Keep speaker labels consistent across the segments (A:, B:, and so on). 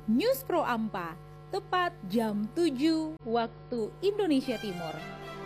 A: News Pro Ampa, tepat jam 7 waktu Indonesia Timur.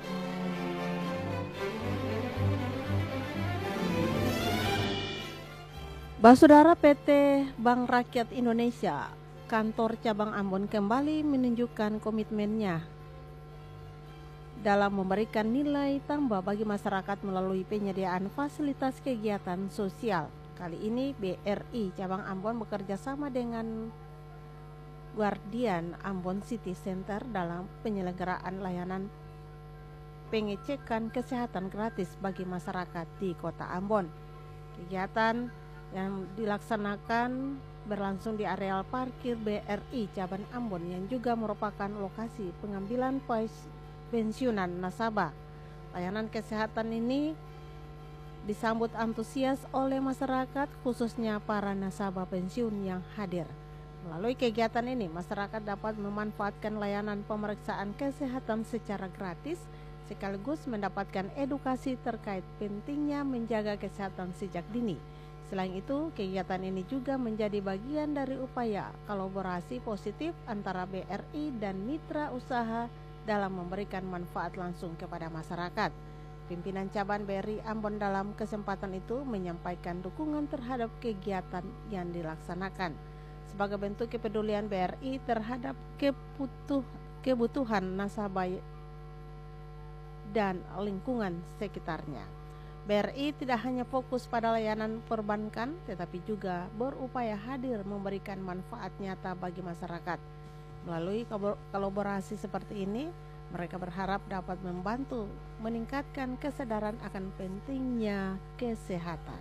B: Saudara, PT Bank Rakyat Indonesia, kantor cabang Ambon kembali menunjukkan komitmennya dalam memberikan nilai tambah bagi masyarakat melalui penyediaan fasilitas kegiatan sosial. Kali ini BRI cabang Ambon bekerja sama dengan Guardian Ambon City Center dalam penyelenggaraan layanan pengecekan kesehatan gratis bagi masyarakat di Kota Ambon. Kegiatan yang dilaksanakan berlangsung di areal parkir BRI cabang Ambon yang juga merupakan lokasi pengambilan pensiunan nasabah. Layanan kesehatan ini disambut antusias oleh masyarakat, khususnya para nasabah pensiun yang hadir. Melalui kegiatan ini, masyarakat dapat memanfaatkan layanan pemeriksaan kesehatan secara gratis sekaligus mendapatkan edukasi terkait pentingnya menjaga kesehatan sejak dini. Selain itu, kegiatan ini juga menjadi bagian dari upaya kolaborasi positif antara BRI dan mitra usaha dalam memberikan manfaat langsung kepada masyarakat. Pimpinan cabang BRI Ambon dalam kesempatan itu menyampaikan dukungan terhadap kegiatan yang dilaksanakan sebagai bentuk kepedulian BRI terhadap kebutuhan nasabah dan lingkungan sekitarnya. BRI tidak hanya fokus pada layanan perbankan, tetapi juga berupaya hadir memberikan manfaat nyata bagi masyarakat. Melalui kolaborasi seperti ini, mereka berharap dapat membantu meningkatkan kesadaran akan pentingnya kesehatan.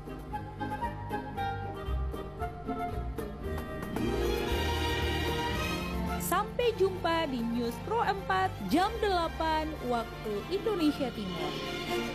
A: Sampai jumpa di News Pro 4 jam 8 waktu Indonesia Timur.